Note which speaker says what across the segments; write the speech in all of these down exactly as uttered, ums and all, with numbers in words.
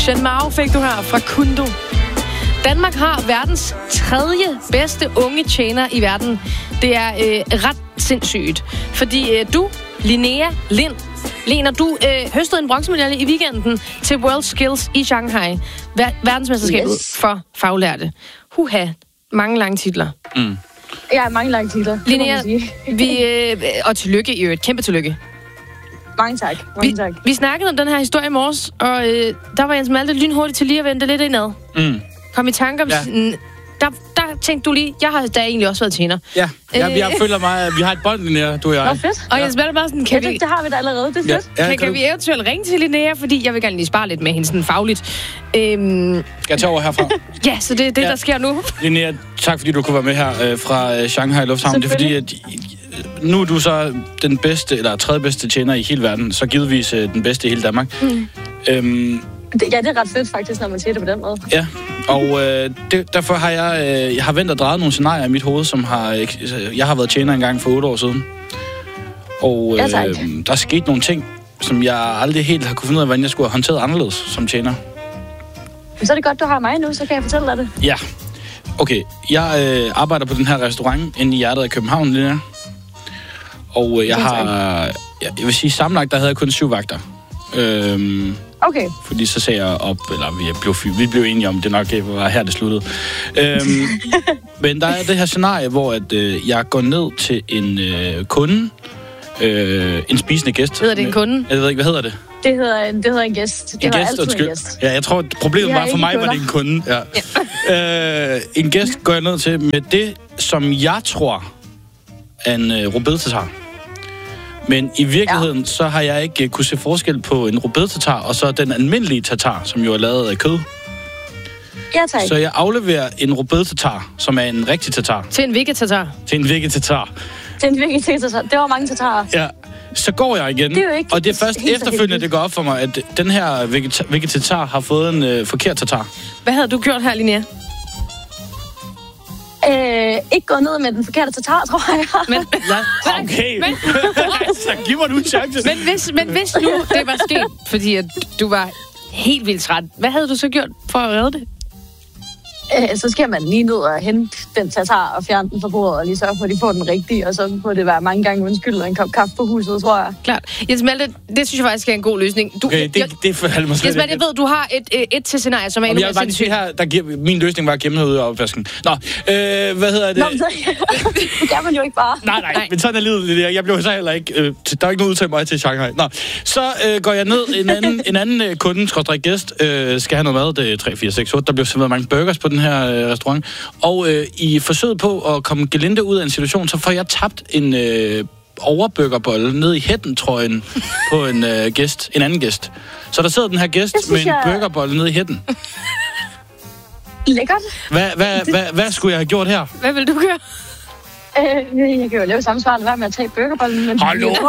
Speaker 1: Shen Mao fik du her fra Kundo. Danmark har verdens tredje bedste unge tjener i verden. Det er øh, ret sindssygt. Fordi øh, du, Linnea Lind, Lena, du øh, høstede en bronzemedalje i weekenden til World Skills i Shanghai. Ver- verdensmesterskabet yes. for faglærte. Huha, mange lange titler.
Speaker 2: Mm.
Speaker 3: Ja, mange lange titler.
Speaker 1: Linnea, vi, øh, og tillykke i øvrigt. Kæmpe tillykke.
Speaker 3: Mange tak. Mange
Speaker 1: vi,
Speaker 3: tak.
Speaker 1: vi snakkede om den her historie i morges, og øh, der var Jens Malte lynhurtigt til lige at vente lidt indad.
Speaker 2: Mm.
Speaker 1: Kom i tanke om...
Speaker 2: Ja.
Speaker 1: Sådan, der, der tænkte du lige, jeg har da egentlig også været tjener.
Speaker 2: Ja, ja vi, har, føler mig, vi har et bånd, Linnea, du og jeg.
Speaker 3: Nå, fedt.
Speaker 1: Og Jens Malte bare sådan, kan
Speaker 3: ja,
Speaker 1: vi...
Speaker 3: det, det har vi da allerede, det er fedt.
Speaker 2: Ja, ja,
Speaker 1: kan, kan, kan vi eventuelt ringe til Linnea, fordi jeg vil gerne lige spare lidt med hende sådan fagligt. Øhm,
Speaker 2: Skal jeg tage over herfra?
Speaker 1: ja, så det er det, ja. der sker nu.
Speaker 2: Linnea, tak fordi du kunne være med her øh, fra øh, Shanghai Lufthavn. Det er fordi, at nu er du så den bedste, eller tredje bedste tjener i hele verden, så givetvis øh, den bedste i hele Danmark. Mm. Øhm,
Speaker 3: det, ja, det er ret fedt faktisk, når man siger det på den måde.
Speaker 2: Ja, og øh, det, derfor har jeg, øh, jeg har vendt og drejet nogle scenarier i mit hoved, som har, øh, jeg har været tjener engang for otte år siden. Og øh,
Speaker 3: ja,
Speaker 2: der er sket nogle ting, som jeg aldrig helt har kunne finde ud af, hvordan jeg skulle have håndteret anderledes som tjener.
Speaker 3: Så er det godt, du har mig nu, så kan jeg fortælle dig det.
Speaker 2: Ja. Okay, jeg øh, arbejder på den her restaurant inde i hjertet af København, Linnea. Og øh, jeg har, jeg vil sige, sammenlagt, der havde jeg kun syv vagter. Øhm,
Speaker 3: okay.
Speaker 2: Fordi så sagde jeg op, eller vi blev, vi blev enige om, det nok var her, det sluttede. Øhm, men der er det her scenarie, hvor at, øh, jeg går ned til en øh, kunde, øh, en spisende gæst.
Speaker 1: Hedder det en kunde?
Speaker 2: Jeg ved ikke, hvad hedder det?
Speaker 3: Det hedder en, det hedder en gæst. Det
Speaker 2: en
Speaker 3: var
Speaker 2: gæst,
Speaker 3: altid
Speaker 2: undskyld.
Speaker 3: en gæst.
Speaker 2: Ja, jeg tror, problemet var for mig, kunder. Var det en kunde. Ja. Ja. øh, en gæst går jeg ned til med det, som jeg tror er en øh, rødbedetatar. Men i virkeligheden, ja. så har jeg ikke uh, kunne se forskel på en rødbedetatar og så den almindelige tatar, som jo er lavet af kød.
Speaker 3: Ja, tak.
Speaker 2: Så jeg afleverer en rødbedetatar, som er en rigtig tatar.
Speaker 1: Til en vegetatar.
Speaker 2: Til en vegetatar.
Speaker 3: Til en vegetatar. Det var mange tatarer.
Speaker 2: Ja. Så går jeg igen,
Speaker 3: det er ikke,
Speaker 2: og det er først efterfølgende, det går op for mig, at den her vegeta- vegetatar har fået en øh, forkert tatar.
Speaker 1: Hvad havde du gjort her, Linnea?
Speaker 3: Øh, ikke gået ned med den forkerte tatar, tror jeg.
Speaker 1: Men,
Speaker 2: ja, okay. Men, så giv mig nu en chance.
Speaker 1: Men hvis, men hvis nu det var sket, fordi at du var helt vildt træt, hvad havde du så gjort for at redde det?
Speaker 3: Øh, så skal man lige ned og hente den tatar og fjerne den fra bordet, og lige sørge for, at de får den rigtige, og så må det være mange gange undskyld og en kop kaffe på huset, tror jeg.
Speaker 1: Klart. Jens Malte, det synes jeg faktisk er en god løsning. Du,
Speaker 2: okay, det,
Speaker 1: jeg,
Speaker 2: det forholder mig slet
Speaker 1: Jens Malte, jeg ved, du har et, et, et til scenarie, som er endnu mere sindssygt.
Speaker 2: Her, der giver, min løsning var at gemme noget ud af opvasken. Nå, øh, hvad hedder det?
Speaker 3: Nå, så, det gør man jo ikke bare.
Speaker 2: Nej, nej, nej. Men sådan er livet. Jeg blev så heller ikke... Øh, der er ikke noget udtalt mig til Shanghai. Nå, så øh, går jeg ned. En anden, en anden øh, kunde, skråstrej gæst, øh, skal have noget mad. Det er tre, fire, seks, otte. Der bliver serveret mange burgers på den her øh, restaurant. Og øh, i forsøget på at komme gelinde ud af en situation, så får jeg tabt en øh, overburgerbolle ned i hætten-trøjen på en øh, gæst, en anden gæst. Så der sidder den her gæst med en jeg... burgerbolle ned i hætten.
Speaker 3: Lækkert.
Speaker 2: Hvad, hvad, hvad, hvad, hvad skulle jeg have gjort her?
Speaker 1: Hvad vil du gøre?
Speaker 3: Øh, jeg kan jo lave samme svar, lade være med at tage burgerbollen. Men
Speaker 2: hold nu op,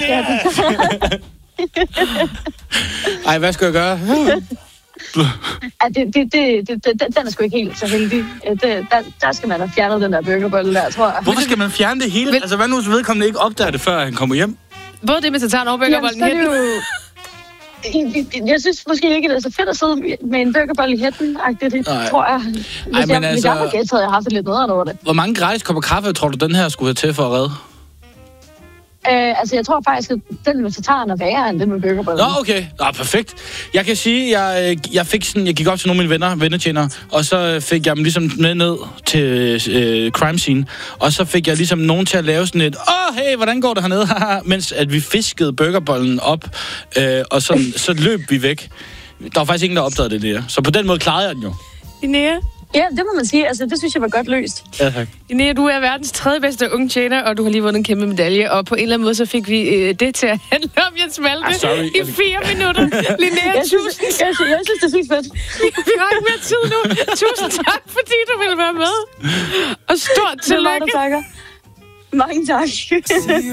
Speaker 2: ej, hvad skal jeg gøre?
Speaker 3: Ja, det, det, det, det, det, den er sgu ikke helt så heldig. Det, der, der skal man have fjernet den der burgerbolle der, tror jeg.
Speaker 2: Hvorfor skal man fjerne det hele? Altså, hvad nu, hvis vedkommende ikke opdager det, før han kommer hjem?
Speaker 1: Både det med tataren og burgerbollen i hætten.
Speaker 3: Jeg, jeg synes måske ikke, det er så fedt at sidde med en burgerbolle i hætten. Det, det tror jeg. Hvis
Speaker 2: Ej, men
Speaker 3: jeg,
Speaker 2: altså,
Speaker 3: hvis jeg var gæst, havde jeg haft det lidt nederen over det.
Speaker 2: Hvor mange gratis kopper kaffe tror du, den her skulle have til for at redde?
Speaker 3: Øh, altså, jeg tror faktisk, at den med tataren er værre end den med burgerbollen.
Speaker 2: Nå, okay. Nå, perfekt. Jeg kan sige, jeg, jeg fik sådan, jeg gik op til nogle af mine venner, vennetjenere, og så fik jeg dem ligesom med ned til øh, crime scene, og så fik jeg ligesom nogen til at lave sådan et, åh, oh, hey, hvordan går det hernede? Mens at vi fiskede burgerbollen op, øh, og så, så løb vi væk. Der var faktisk ingen, der opdagede det der. Så på den måde klarede jeg den jo.
Speaker 1: Linnea?
Speaker 3: Ja, det må man sige. Altså, det synes jeg var godt løst.
Speaker 2: Ja, tak.
Speaker 1: Linnea, du er verdens tredje bedste unge tjener, og du har lige vundet en kæmpe medalje. Og på en eller anden måde, så fik vi øh, det til at handle om Jens Malte
Speaker 2: ah, sorry.
Speaker 1: i fire minutter. Linnea,
Speaker 3: jeg
Speaker 1: tusind
Speaker 3: synes, jeg, synes, jeg synes, det er sygt fedt.
Speaker 1: Vi har ikke mere tid nu. Tusind tak, fordi du ville være med. Og stort tillykke.
Speaker 3: Mange tak.